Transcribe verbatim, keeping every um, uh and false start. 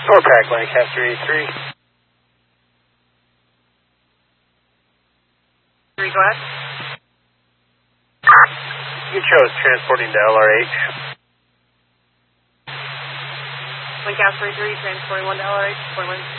Norpac, Lancaster eighty-three. Three, go ahead. You chose transporting to L R H. Lancaster three, transporting one to L R H, point one.